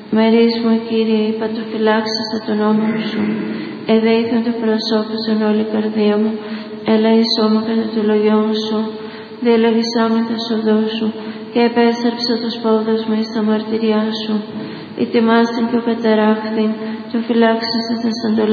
Μερίς μου, Κύριε, υπατοφυλάξασα τον νόμο σου, εδέηθον το προσώπησον όλη η καρδία μου, ελέησόμαι κατά του λογιών σου, διελεγησάμαι τα σοδού σου, και επέστρεψα τους πόδους μου εις τα μαρτυριά σου. Ητιμάσιν και ο καταράχθην, το φυλάξασα τα